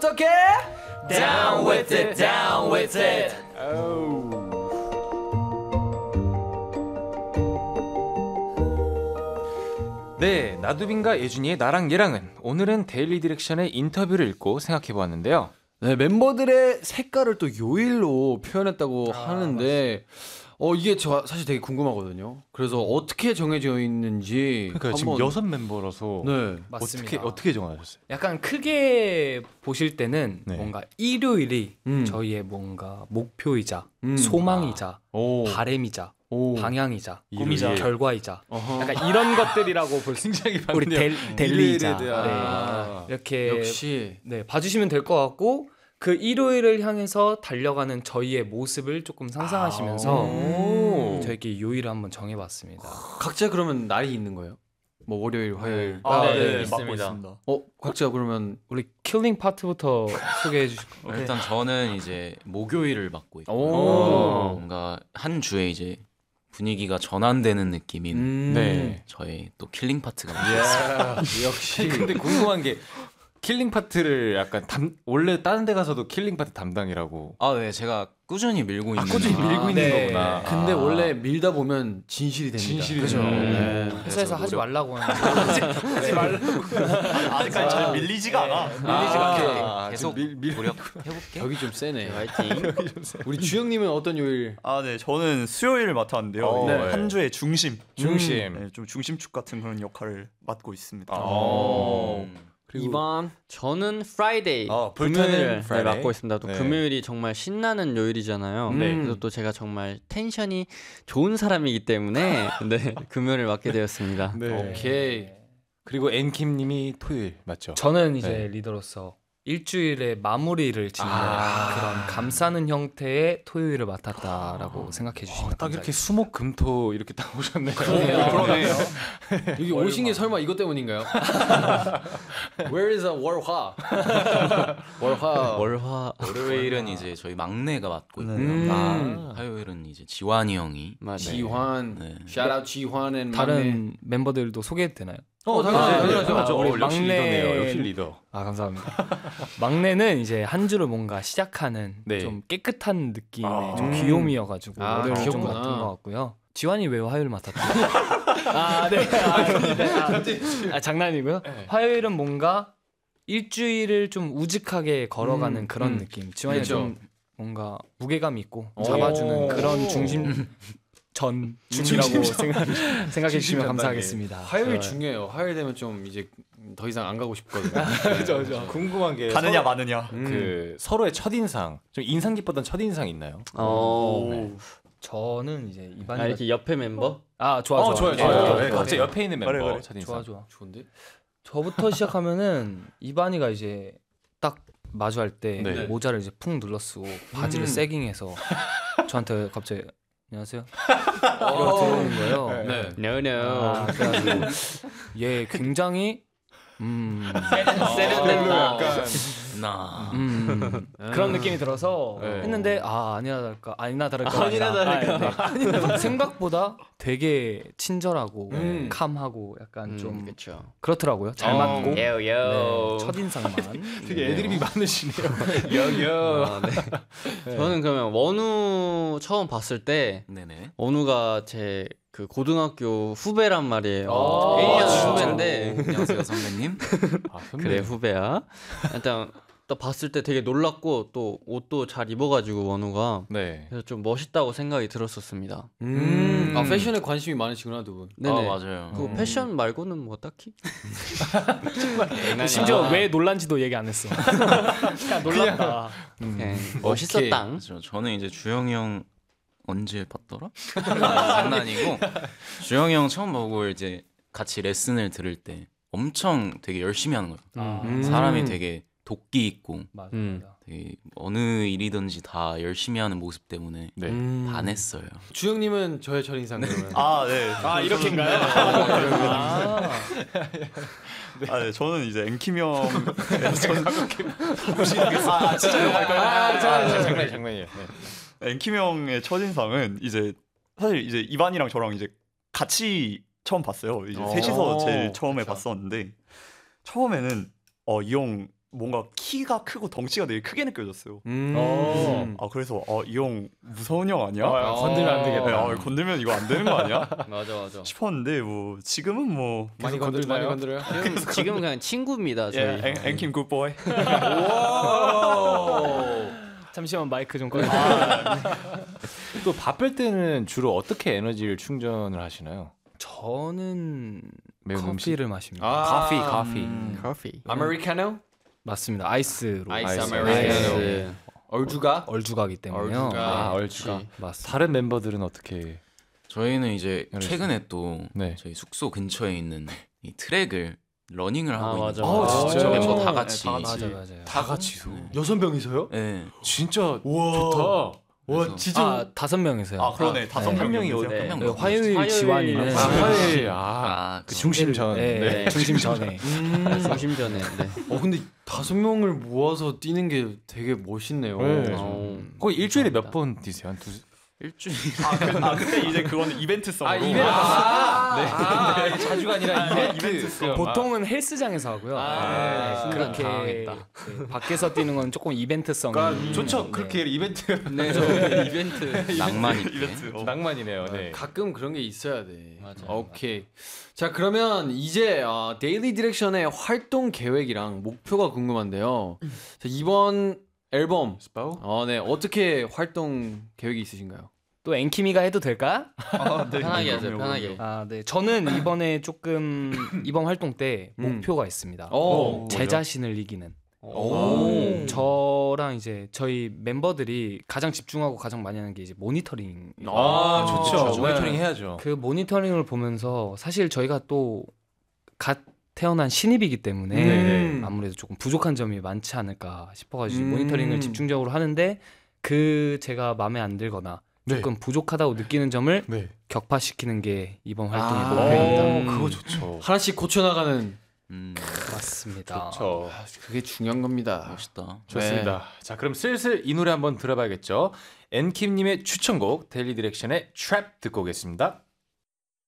어떻게? Down with it, down with it. 네, 나두빈과 예준이의 나랑 얘랑은 오늘은 데일리 디렉션의 인터뷰를 읽고 생각해보았는데요. 네, 멤버들의 색깔을 또 요일로 표현했다고 하는데 이게 저 사실 되게 궁금하거든요. 그래서 어떻게 정해져 있는지 그러니까 지금 6 멤버라서 네. 맞습니다. 어떻게 정하셨어요? 약간 크게 보실 때는 네. 뭔가 일요일이 저희의 뭔가 목표이자 음. 소망이자 오, 바램이자 오. 방향이자 꿈이자. 결과이자 어허. 약간 이런 것들이라고 볼 수 굉장히 우리 델리이자 대한 이렇게 역시 네 봐주시면 될 것 같고 그 일요일을 향해서 달려가는 저희의 모습을 조금 상상하시면서 오. 저희끼리 요일을 한번 정해봤습니다. 각자 그러면 날이 있는 거예요? 뭐 월요일, 화요일. 네, 있습니다. 맡고 있습니다. 각자 그러면 우리 킬링 파트부터 소개해 주시고. 일단 저는 이제 목요일을 맡고 있고 오. 뭔가 한 주에 이제 분위기가 전환되는 느낌인 네. 저의 또 킬링 파트가 맡고 있습니다. 역시 근데 궁금한 게 킬링 파트를 약간 원래 다른 데 가서도 킬링 파트 담당이라고. 아, 네, 제가 꾸준히 밀고 있는 꾸준히 밀고 있는 네. 거구나. 근데 원래 밀다 보면 진실이 됩니다. 진실이 그죠. 되죠. 네. 회사에서 하지 말라고 하는데 하지 말라고. 아직까지 잘 밀리지가 않아. 밀리지가 않게. 계속 노력해볼게. 벽이 좀 세네. 화이팅. 우리 주영님은 어떤 요일? 아, 네, 저는 수요일을 맡았는데요. 네. 한 주의 중심. 중심. 네, 좀 중심축 같은 그런 역할을 맡고 있습니다. 이반. 저는 프라이데이 불타는 금요일 프라이데이. 맡고 있습니다. 또 네. 금요일이 정말 신나는 요일이잖아요. 네. 그래서 또 제가 정말 텐션이 좋은 사람이기 때문에 네, 금요일을 맡게 되었습니다. 네. 오케이. 그리고 엔킴님이 토요일 맞죠? 저는 이제 네. 리더로서 일주일의 마무리를 짓는 그런 감싸는 형태의 토요일을 맡았다라고 생각해 주시면 딱 이렇게 감사하겠습니다. 수목금토 이렇게 딱 오셨네요. 그러네요. 여기 오신 게 설마 이것 때문인가요? Where is a 월화? 월화. 월화 월요일은 이제 저희 막내가 맡고 있고요. 음. 화요일은 이제 지환이 형이 맞아요. 지환. 네. Shout out 지환 and 다른 멤버들도 소개해도 되나요? 당연하죠. 우리 역시 막내- 리더네요. 역시 리더. 아 감사합니다. 막내는 이제 한 주를 뭔가 시작하는 네. 좀 깨끗한 느낌의 좀 귀요미여가지고 월요일 좀 귀엽구나. 맡은 것 같고요. 지환이 왜 화요일 맡았다? 아 네. 장난이고요. 화요일은 뭔가 일주일을 좀 우직하게 걸어가는 그런 느낌. 지환이 그렇죠. 좀 뭔가 무게감 있고 잡아주는 그런 중심이라고 생각해 주시면 감사하겠습니다. 화요일 중요해요. 화요일 되면 좀 이제 더 이상 안 가고 싶거든요. 그죠. 궁금한 게 가느냐 마느냐. 그 서로의 첫인상 좀 인상 깊었던 첫인상 있나요? 저는 이제 이반이 이렇게 옆에 멤버? 좋아요. 네, 각자 옆에 있는 멤버 그래. 첫인상. 좋아. 좋은데? 저부터 시작하면은 이반이가 이제 딱 마주할 때 네. 모자를 이제 푹 눌러쓰고 바지를 세깅해서 저한테 갑자기 안녕하세요 이러고 들어오는 거예요. 네. No no. 그래가지고 얘 굉장히 세련됐다. 나 그런 느낌이 들어서 네. 했는데 아니나 다를까 아니라 생각보다 되게 친절하고 캄하고 약간 좀 그렇죠. 그렇더라고요. 잘 맞고 네, 요요. 첫인상만 되게 애드립이 많으시네요. 저는 그러면 원우 처음 봤을 때 네네. 원우가 제 그 고등학교 후배란 말이에요. 아, 1년 진짜로? 후배인데 안녕하세요 선배님. 그래 후배야. 일단 또 봤을 때 되게 놀랐고 또 옷도 잘 입어가지고 원우가 네. 그래서 좀 멋있다고 생각이 들었었습니다. 패션에 관심이 많으시구나 두 분. 네네. 맞아요. 그 패션 말고는 뭐 딱히. 심지어 왜 놀란지도 얘기 안 했어. 그냥 놀랐다. 네, 멋있었당. 그렇죠. 저는 이제 주영이 형 언제 봤더라? 장난이고 주영이 형 처음 보고 이제 같이 레슨을 들을 때 엄청 되게 열심히 하는 거예요. 사람이 되게 도끼 있고 맞습니다. 되게 어느 일이든지 다 열심히 하는 모습 때문에 네. 반했어요. 주영님은 저의 첫인상 그러면. 네. 이렇게인가요? 네, 저는 이제 앵킴 형. 장난이에요. 앵킴 형의 첫인상은 이제 사실 이제 이반이랑 저랑 이제 같이 처음 봤어요. 이제 셋이서 제일 처음에 봤었는데 처음에는 이 형 뭔가 키가 크고 덩치가 되게 크게 느껴졌어요. 아 그래서 이 형 무서운 형 아니야? 건들면 안 되겠다. 네, 건들면 이거 안 되는 거 아니야? 맞아. 싶었는데 뭐 지금은 뭐 많이 건들어요. 지금은 그냥 친구입니다. 저희. 예, 앵킴 굿보이. 잠시만 마이크 좀 꺼. 또 바쁠 때는 주로 어떻게 에너지를 충전을 하시나요? 저는 매운 커피를 마십니다. 커피. 커피. 아메리카노? 맞습니다. 아이스로. 아이스 아메리카노. 아메리카노. 얼주가? 얼주가기 때문에요. 얼주가. 얼추가. 맞습니다. 다른 멤버들은 어떻게? 저희는 이제 열심히. 최근에 또 네. 저희 숙소 근처에 있는 이 트랙을 러닝을 하고 맞아. 있는 거예요. 진짜요? 멤버 다 같이. 맞아요. 다 같이서. 6명이서요? 네. 진짜 우와. 좋다. 와 그래서- 진짜 5명이서요. 아 그러네. 다섯 한 명이 명이세요? 네. 한 명 네, 넘었어요. 화요일 지완이는 화요일 그 중심 전. 네, 중심 전에. 중심 전에. 네. 근데 5명을 모아서 뛰는 게 되게 멋있네요. 네. 거의 일주일에 몇 감사합니다. 번 뛰세요? 한 두. 일주일. 그때 이제 그거는 이벤트성으로. 자주가 아니라 이벤트성. 보통은 헬스장에서 하고요. 순간 그렇게 당황했다. 네, 밖에서 뛰는 건 조금 이벤트성. 좋죠. 그렇게 이벤트 네. 이벤트. 낭만 있게. 이벤트. 낭만이네요. 네. 가끔 그런 게 있어야 돼. 맞아. 오케이. 자 그러면 이제 데일리 디렉션의 활동 계획이랑 목표가 궁금한데요. 자, 이번 앨범 스파우? 네 어떻게 활동 계획이 있으신가요? 또 앵키미가 해도 될까? 네, 편하게 하세요. 그럼요, 편하게. 그럼요. 네. 저는 이번에 조금 이번 활동 때 목표가 있습니다. 제 자신을 이기는. 저랑 이제 저희 멤버들이 가장 집중하고 가장 많이 하는 게 이제 모니터링. 좋죠. 모니터링 네. 해야죠. 그 모니터링을 보면서 사실 저희가 또 갓 태어난 신입이기 때문에 네. 아무래도 조금 부족한 점이 많지 않을까 싶어가지고 음. 모니터링을 집중적으로 하는데 그 제가 마음에 안 들거나 조금 부족하다고 느끼는 점을 네. 격파시키는 게 이번 활동의 목표입니다. 그거 좋죠. 하나씩 고쳐나가는 맞습니다. 좋죠. 그게 중요한 겁니다. 멋있다. 좋습니다. 자, 그럼 슬슬 이 노래 한번 들어봐야겠죠. 엔킴님의 추천곡 데일리 디렉션의 트랩 듣고 오겠습니다.